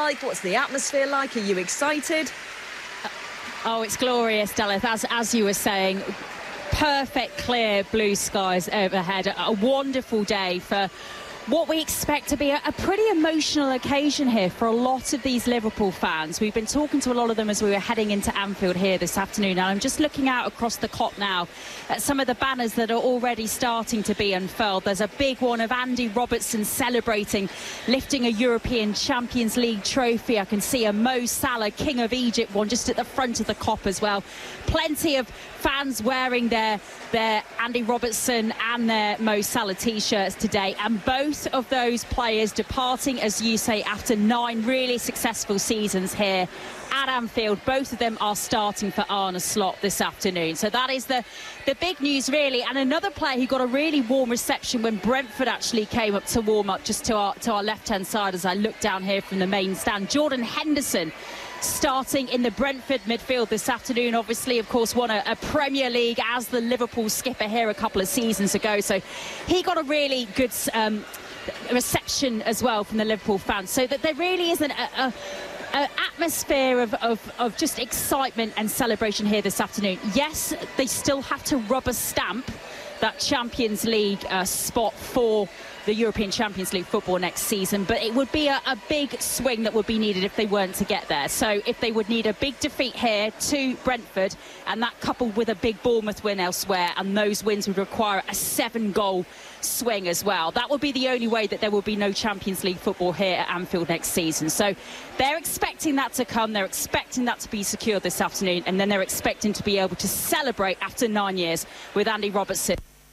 like? What's the atmosphere like? Are you excited? Oh, it's glorious, Delith, as you were saying. Perfect, clear blue skies overhead. A wonderful day for what we expect to be a pretty emotional occasion here for a lot of these Liverpool fans. We've been talking to a lot of them as we were heading into Anfield here this afternoon, and I'm just looking out across the Kop now at some of the banners that are already starting to be unfurled. There's a big one of Andy Robertson celebrating, lifting a European Champions League trophy. I can see a Mo Salah King of Egypt one just at the front of the Kop as well. Plenty of fans wearing their Andy Robertson and their Mo Salah t-shirts today, and both of those players departing, as you say, after 9 really successful seasons here at Anfield. Both of them are starting for Arne Slot this afternoon. So that is the big news, really. And another player who got a really warm reception when Brentford actually came up to warm up just to our left-hand side as I look down here from the main stand. Jordan Henderson starting in the Brentford midfield this afternoon. Obviously, of course, won a Premier League as the Liverpool skipper here a couple of seasons ago. So he got a really good reception as well from the Liverpool fans. So that there really isn't an atmosphere of just excitement and celebration here this afternoon. Yes, they still have to rubber stamp that Champions League spot for the European Champions League football next season, but it would be a big swing that would be needed if they weren't to get there. So if they would need a big defeat here to Brentford, and that coupled with a big Bournemouth win elsewhere, and those wins would require a 7-goal swing as well. That would be the only way that there will be no Champions League football here at Anfield next season. So they're expecting that to come, they're expecting that to be secured this afternoon, and then they're expecting to be able to celebrate after 9 years with Andy Robertson.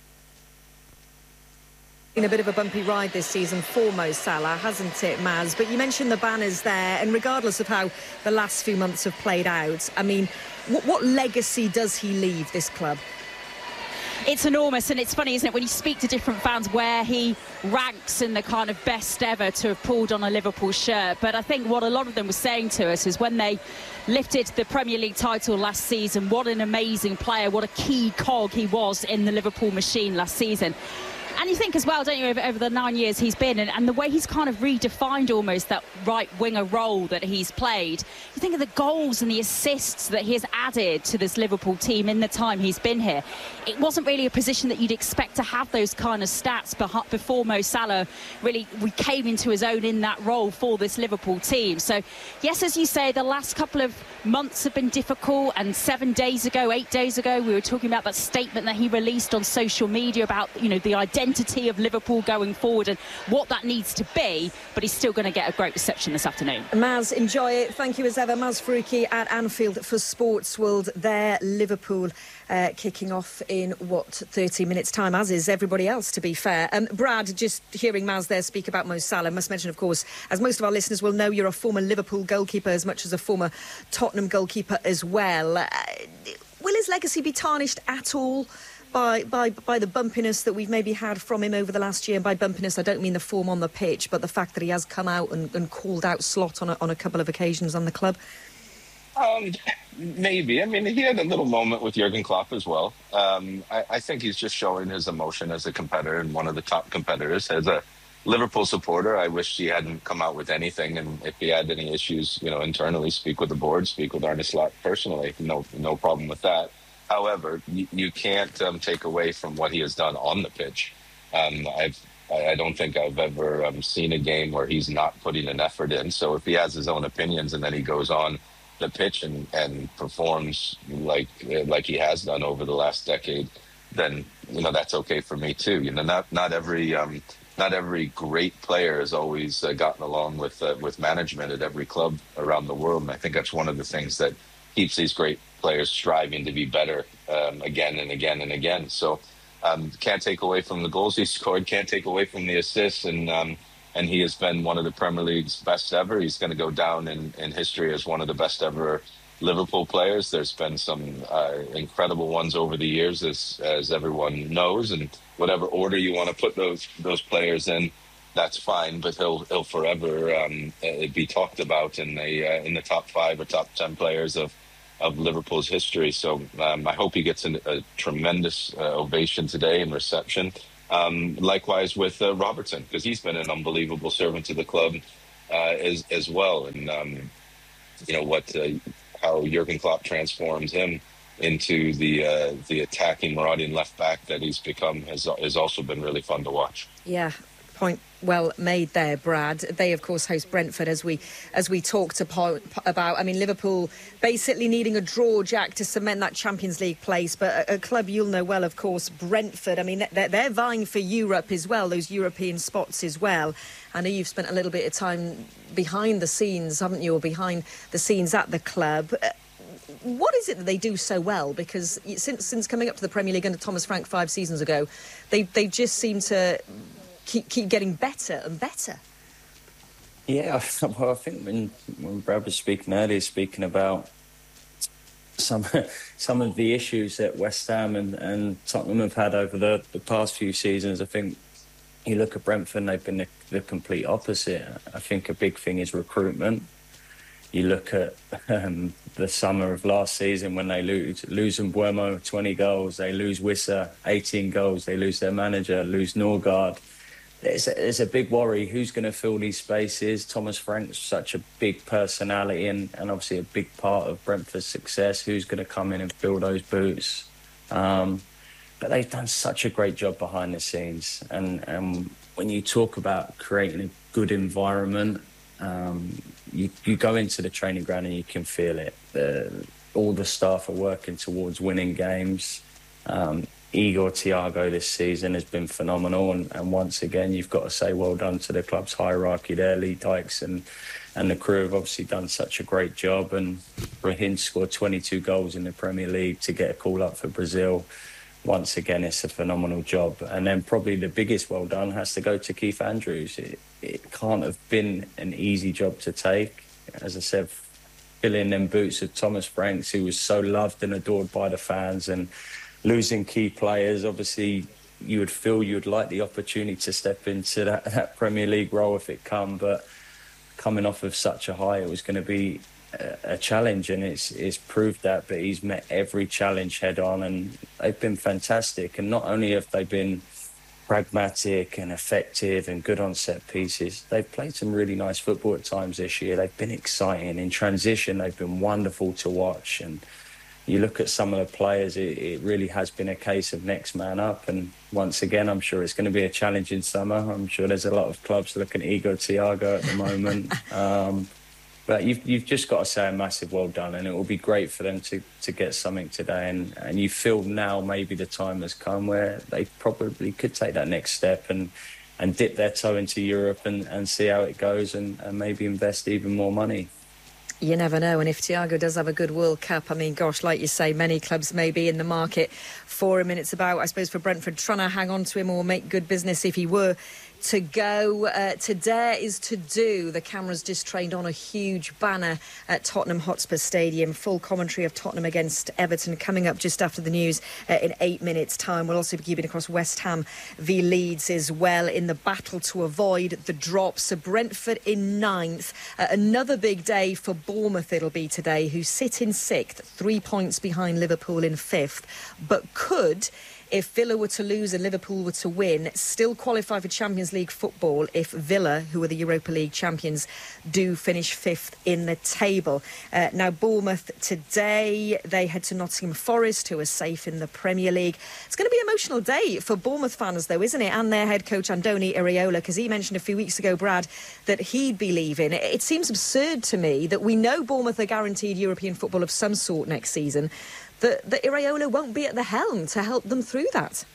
Been a bit of a bumpy ride this season for Mo Salah, hasn't it, Maz? But you mentioned the banners there, and regardless of how the last few months have played out, I mean, what legacy does he leave this club? It's enormous, and it's funny, isn't it, when you speak to different fans where he ranks in the kind of best ever to have pulled on a Liverpool shirt. But I think what a lot of them were saying to us is when they lifted the Premier League title last season, what an amazing player, what a key cog he was in the Liverpool machine last season. And you think as well, don't you, over the 9 years he's been, and the way he's kind of redefined almost that right winger role that he's played. You think of the goals and the assists that he has added to this Liverpool team in the time he's been here. It wasn't really a position that you'd expect to have those kind of stats before Mo Salah really came into his own in that role for this Liverpool team. So yes, as you say, the last couple of months have been difficult, and 8 days ago, we were talking about that statement that he released on social media about, you know, the identity of Liverpool going forward and what that needs to be, but he's still going to get a great reception this afternoon. Maz, enjoy it. Thank you as ever. Maz Faruqi at Anfield for Sports World there. Liverpool kicking off in, 30 minutes' time, as is everybody else, to be fair. Brad, just hearing Maz there speak about Mo Salah, must mention, of course, as most of our listeners will know, you're a former Liverpool goalkeeper as much as a former Tottenham goalkeeper as well. Will his legacy be tarnished at all by the bumpiness that we've maybe had from him over the last year? And by bumpiness, I don't mean the form on the pitch, but the fact that he has come out and called out Slot on a couple of occasions on the club? Maybe. I mean, he had a little moment with Jurgen Klopp as well. I think he's just showing his emotion as a competitor and one of the top competitors. As a Liverpool supporter, I wish he hadn't come out with anything. And if he had any issues, you know, internally, speak with the board, speak with Arne Slot personally. No problem with that. However, you can't take away from what he has done on the pitch. I don't think I've ever seen a game where he's not putting an effort in. So if he has his own opinions and then he goes on the pitch and performs like he has done over the last decade, then, you know, that's okay for me too. You know, not every great player has always gotten along with management at every club around the world. And I think that's one of the things that keeps these great players striving to be better again and again and again. So can't take away from the goals he scored, can't take away from the assists, and he has been one of the Premier League's best ever. He's going to go down in history as one of the best ever Liverpool players. There's been some incredible ones over the years, as everyone knows, and whatever order you want to put those players in, that's fine. But he'll forever be talked about in the top 5 or top 10 players of Liverpool's history. So I hope he gets a tremendous ovation today and reception. Likewise with Robertson, because he's been an unbelievable servant to the club as well. And how Jurgen Klopp transforms him into the attacking, marauding left back that he's become has also been really fun to watch. Yeah. Point well made there, Brad. They, of course, host Brentford, as we talked about. I mean, Liverpool basically needing a draw, Jack, to cement that Champions League place. But a club you'll know well, of course, Brentford. I mean, they're vying for Europe as well, those European spots as well. I know you've spent a little bit of time behind the scenes, haven't you, or behind the scenes at the club. What is it that they do so well? Because since coming up to the Premier League under Thomas Frank 5 seasons ago, they just seem to keep getting better and better. Yeah, well, I think when Brad was speaking about some of the issues that West Ham and Tottenham have had over the past few seasons, I think you look at Brentford and they've been the complete opposite. I think a big thing is recruitment. You look at the summer of last season when they lose Mbeumo 20 goals, they lose Wissa 18 goals, they lose their manager, lose Norgard. There's a big worry. Who's going to fill these spaces? Thomas Frank's such a big personality and obviously a big part of Brentford's success. Who's going to come in and fill those boots? But they've done such a great job behind the scenes. And when you talk about creating a good environment, you go into the training ground and you can feel it. All the staff are working towards winning games. Igor Thiago this season has been phenomenal, and once again you've got to say well done to the club's hierarchy there. Lee Dykes and the crew have obviously done such a great job, and Rahin scored 22 goals in the Premier League to get a call up for Brazil. Once again, it's a phenomenal job. And then probably the biggest well done has to go to Keith Andrews. It can't have been an easy job to take. As I said, filling them boots of Thomas Franks, who was so loved and adored by the fans, and losing key players. Obviously, you would feel you'd like the opportunity to step into that Premier League role if it come, but coming off of such a high, it was going to be a challenge, and it's proved that. But he's met every challenge head on, and they've been fantastic. And not only have they been pragmatic and effective and good on set pieces, they've played some really nice football at times this year. They've been exciting. In transition, they've been wonderful to watch. And you look at some of the players, it really has been a case of next man up. And once again, I'm sure it's going to be a challenging summer. I'm sure there's a lot of clubs looking at Igor Thiago at the moment. But you've just got to say a massive well done, and it will be great for them to get something today. And you feel now maybe the time has come where they probably could take that next step and dip their toe into Europe and see how it goes and maybe invest even more money. You never know, and if Thiago does have a good World Cup, I mean, gosh, like you say, many clubs may be in the market for him, and it's about, I suppose, for Brentford trying to hang on to him or make good business if he were to go. To dare is to do. The cameras just trained on a huge banner at Tottenham Hotspur Stadium. Full commentary of Tottenham against Everton coming up just after the news in 8 minutes' time. We'll also be keeping across West Ham v Leeds as well in the battle to avoid the drop. So Brentford in 9th. Another big day for Bournemouth it'll be today, who sit in 6th, 3 points behind Liverpool in 5th, but could, if Villa were to lose and Liverpool were to win, still qualify for Champions League football if Villa, who are the Europa League champions, do finish 5th in the table. Now, Bournemouth today, they head to Nottingham Forest, who are safe in the Premier League. It's going to be an emotional day for Bournemouth fans, though, isn't it? And their head coach, Andoni Iraola, because he mentioned a few weeks ago, Brad, that he'd be leaving. It seems absurd to me that we know Bournemouth are guaranteed European football of some sort next season, that Iraola won't be at the helm to help them through that.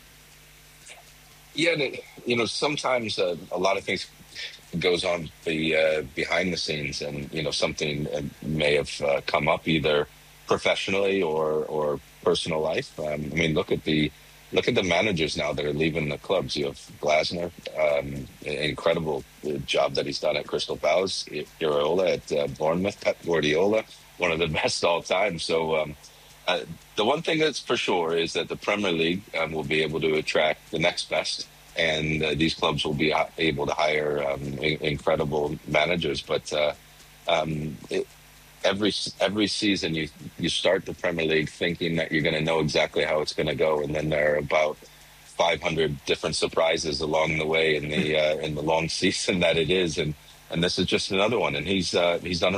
Yeah, sometimes a lot of things goes on behind the scenes, and something may have come up either professionally or personal life. I mean, look at the managers now that are leaving the clubs. You have Glasner, incredible job that he's done at Crystal Palace. Iraola at Bournemouth, Pep Guardiola, one of the best all time. So. The one thing that's for sure is that the Premier League will be able to attract the next best, and these clubs will be able to hire incredible managers. But every season you start the Premier League thinking that you're going to know exactly how it's going to go, and then there are about 500 different surprises along the way in the long season that it is. And and this is just another one. And he's done